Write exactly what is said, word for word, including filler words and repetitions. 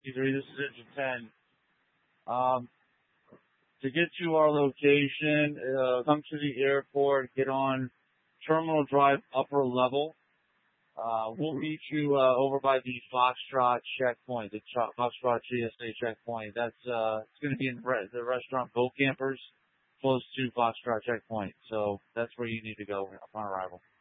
three. This is engine ten. Um, to get to our location, uh, come to the airport, get on Terminal Drive upper level. Uh, we'll meet you uh, over by the Foxtrot checkpoint, the Ch- Foxtrot G S A checkpoint. That's uh, it's going to be in re- the restaurant Boat Campers, close to Foxtrot checkpoint. So that's where you need to go upon arrival.